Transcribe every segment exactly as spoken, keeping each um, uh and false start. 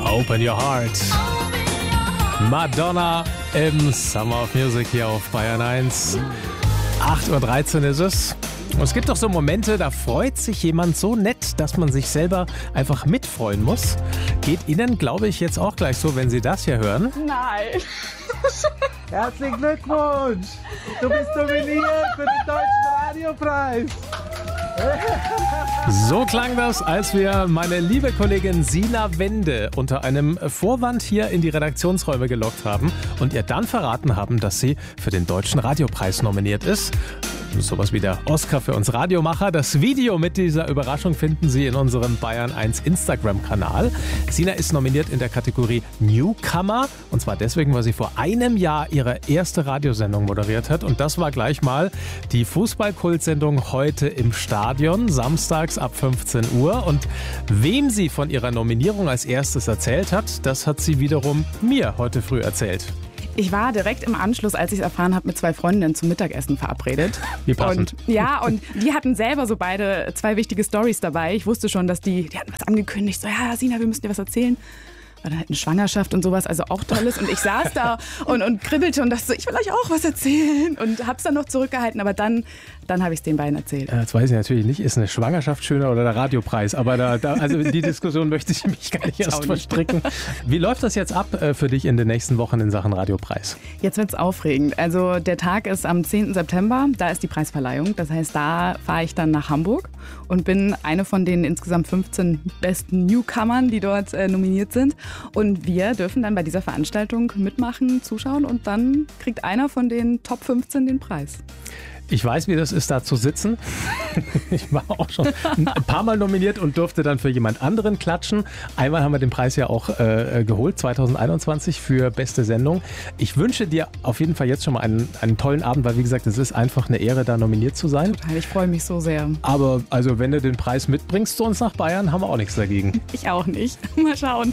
Open Your Heart. Madonna im Summer of Music hier auf Bayern eins. acht Uhr dreizehn ist es. Und es gibt doch so Momente, da freut sich jemand so nett, dass man sich selber einfach mitfreuen muss. Geht Ihnen, glaube ich, jetzt auch gleich so, wenn Sie das hier hören? Nein. Herzlichen Glückwunsch! Du bist nominiert für den Deutschen Radiopreis! So klang das, als wir meine liebe Kollegin Sina Wende unter einem Vorwand hier in die Redaktionsräume gelockt haben und ihr dann verraten haben, dass sie für den Deutschen Radiopreis nominiert ist. Sowas wie der Oscar für uns Radiomacher. Das Video mit dieser Überraschung finden Sie in unserem Bayern eins Instagram-Kanal. Sina ist nominiert in der Kategorie Newcomer. Und zwar deswegen, weil sie vor einem Jahr ihre erste Radiosendung moderiert hat. Und das war gleich mal die Fußball-Kultsendung Heute im Stadion, samstags ab fünfzehn Uhr. Und wem sie von ihrer Nominierung als erstes erzählt hat, das hat sie wiederum mir heute früh erzählt. Ich war direkt im Anschluss, als ich es erfahren habe, mit zwei Freundinnen zum Mittagessen verabredet. Wie passend. Und, ja, und die hatten selber so beide zwei wichtige Storys dabei. Ich wusste schon, dass die, die hatten was angekündigt. So, ja, Sina, wir müssen dir was erzählen. War dann halt eine Schwangerschaft und sowas, also auch Tolles. Und ich saß da und, und kribbelte und dachte so, ich will euch auch was erzählen. Und hab's dann noch zurückgehalten, aber dann, dann habe ich es den beiden erzählt. Jetzt weiß ich natürlich nicht, ist eine Schwangerschaft schöner oder der Radiopreis. Aber da, da, also die Diskussion möchte ich mich gar nicht erst verstricken. Wie läuft das jetzt ab für dich in den nächsten Wochen in Sachen Radiopreis? Jetzt wird's aufregend. Also der Tag ist am zehnten September, da ist die Preisverleihung. Das heißt, da fahre ich dann nach Hamburg und bin eine von den insgesamt fünfzehn besten Newcomern, die dort äh, nominiert sind. Und wir dürfen dann bei dieser Veranstaltung mitmachen, zuschauen und dann kriegt einer von den Top fünfzehn den Preis. Ich weiß, wie das ist, da zu sitzen. Ich war auch schon ein paar Mal nominiert und durfte dann für jemand anderen klatschen. Einmal haben wir den Preis ja auch äh, geholt, zwanzig einundzwanzig für beste Sendung. Ich wünsche dir auf jeden Fall jetzt schon mal einen, einen tollen Abend, weil wie gesagt, es ist einfach eine Ehre, da nominiert zu sein. Total, ich freue mich so sehr. Aber also wenn du den Preis mitbringst zu uns nach Bayern, haben wir auch nichts dagegen. Ich auch nicht. Mal schauen.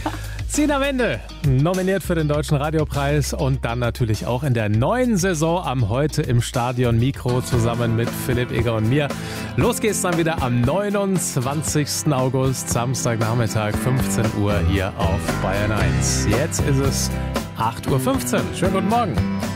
Sina Wende, nominiert für den Deutschen Radiopreis und dann natürlich auch in der neuen Saison am Heute im Stadion Mikro zusammen mit Philipp Eger und mir. Los geht's dann wieder am neunundzwanzigsten August, Samstagnachmittag, fünfzehn Uhr hier auf Bayern eins. Jetzt ist es acht Uhr fünfzehn. Schönen guten Morgen.